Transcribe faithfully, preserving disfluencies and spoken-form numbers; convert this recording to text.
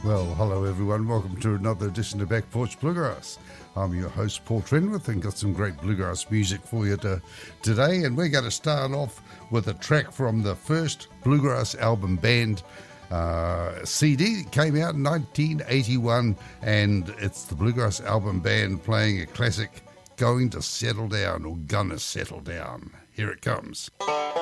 Well, hello everyone. Welcome to another edition of Back Porch Bluegrass. I'm your host, Paul Trenwith, and got some great bluegrass music for you to, today. And we're going to start off with a track from the first Bluegrass Album Band uh, C D. It came out in nineteen eighty-one, and it's the Bluegrass Album Band playing a classic, Going to Settle Down, or Gonna Settle Down. Here it comes.